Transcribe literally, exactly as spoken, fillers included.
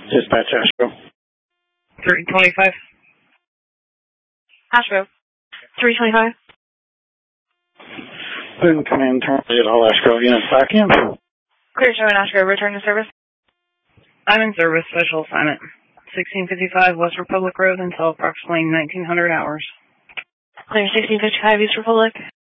Dispatch Asheville. three twenty-five. Asheville. three twenty-five. Then come in, turn at all Asheville units back in. Clear show in Asheville. Return to service. I'm in service, special assignment. sixteen fifty-five West Republic Road until approximately nineteen hundred hours. Clear sixteen fifty-five East Republic.